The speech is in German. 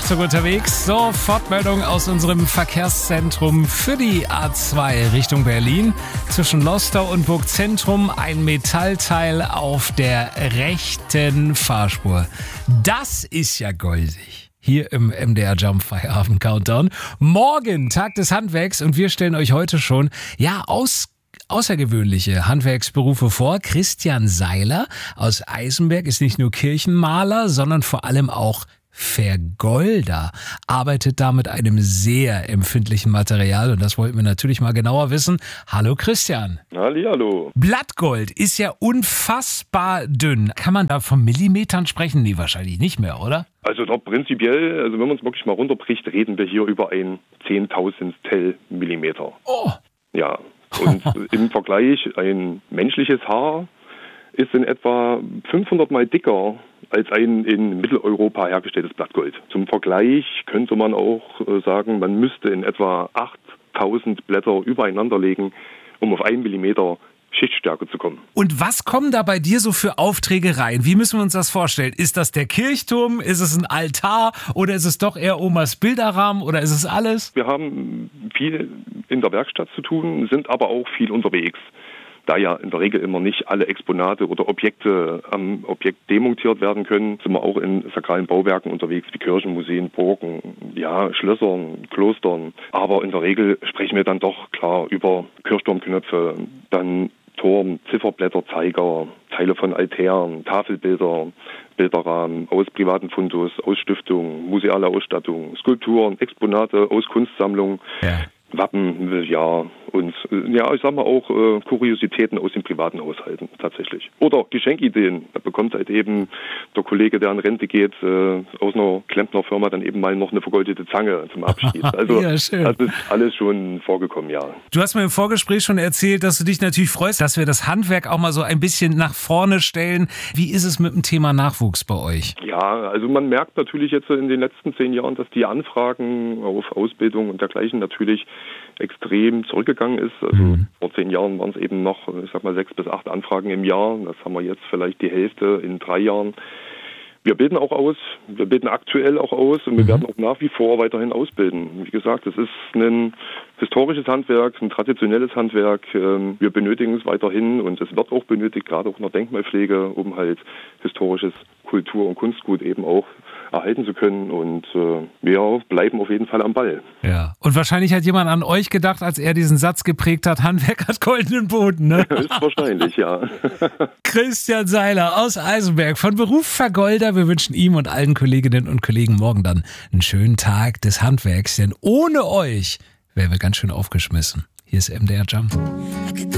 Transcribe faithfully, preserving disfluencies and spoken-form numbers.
Nachtzug unterwegs. Sofortmeldung aus unserem Verkehrszentrum für die A zwei Richtung Berlin. Zwischen Lostau und Burgzentrum ein Metallteil auf der rechten Fahrspur. Das ist ja goldig. Hier im M D R Jump Feierabend Countdown. Morgen Tag des Handwerks und wir stellen euch heute schon, ja, aus außergewöhnliche Handwerksberufe vor. Christian Seiler aus Eisenberg ist nicht nur Kirchenmaler, sondern vor allem auch Vergolder, arbeitet da mit einem sehr empfindlichen Material und das wollten wir natürlich mal genauer wissen. Hallo Christian. Hallihallo. Blattgold ist ja unfassbar dünn. Kann man da von Millimetern sprechen? Nee, wahrscheinlich nicht mehr, oder? Also doch prinzipiell, also wenn man es wirklich mal runterbricht, reden wir hier über ein Zehntausendstel Millimeter. Oh. Ja, und im Vergleich, ein menschliches Haar ist in etwa fünfhundert Mal dicker als ein in Mitteleuropa hergestelltes Blattgold. Zum Vergleich könnte man auch sagen, man müsste in etwa achttausend Blätter übereinander legen, um auf einen Millimeter Schichtstärke zu kommen. Und was kommen da bei dir so für Aufträge rein? Wie müssen wir uns das vorstellen? Ist das der Kirchturm? Ist es ein Altar? Oder ist es doch eher Omas Bilderrahmen? Oder ist es alles? Wir haben viel in der Werkstatt zu tun, sind aber auch viel unterwegs. Da ja in der Regel immer nicht alle Exponate oder Objekte am Objekt demontiert werden können, sind wir auch in sakralen Bauwerken unterwegs, wie Kirchen, Museen, Burgen, ja, Schlössern, Klostern. Aber in der Regel sprechen wir dann doch klar über Kirchturmknöpfe, dann Turm, Zifferblätter, Zeiger, Teile von Altären, Tafelbilder, Bilderrahmen aus privaten Fundus, Ausstiftungen, museale Ausstattung, Skulpturen, Exponate aus Kunstsammlungen. Ja. Wappen, ja, und ja, ich sag mal auch äh, Kuriositäten aus den privaten Haushalten tatsächlich. Oder Geschenkideen. Da bekommt halt eben der Kollege, der in Rente geht, äh, aus einer Klempnerfirma dann eben mal noch eine vergoldete Zange zum Abschied. Also ja, schön. Das ist alles schon vorgekommen, ja. Du hast mir im Vorgespräch schon erzählt, dass du dich natürlich freust, dass wir das Handwerk auch mal so ein bisschen nach vorne stellen. Wie ist es mit dem Thema Nachwuchs bei euch? Ja, also man merkt natürlich jetzt in den letzten zehn Jahren, dass die Anfragen auf Ausbildung und dergleichen natürlich extrem zurückgegangen ist. Also mhm. vor zehn Jahren waren es eben noch, ich sag mal, sechs bis acht Anfragen im Jahr. Das haben wir jetzt vielleicht die Hälfte in drei Jahren. Wir bilden auch aus, wir bilden aktuell auch aus und wir mhm. werden auch nach wie vor weiterhin ausbilden. Wie gesagt, es ist ein historisches Handwerk, ein traditionelles Handwerk. Wir benötigen es weiterhin und es wird auch benötigt, gerade auch in der Denkmalpflege, um halt historisches Kultur- und Kunstgut eben auch erhalten zu können und äh, wir bleiben auf jeden Fall am Ball. Ja, und wahrscheinlich hat jemand an euch gedacht, als er diesen Satz geprägt hat, Handwerk hat goldenen Boden, ne? Ist wahrscheinlich, ja. Christian Seiler aus Eisenberg, von Beruf Vergolder. Wir wünschen ihm und allen Kolleginnen und Kollegen morgen dann einen schönen Tag des Handwerks, denn ohne euch wären wir ganz schön aufgeschmissen. Hier ist M D R Jump.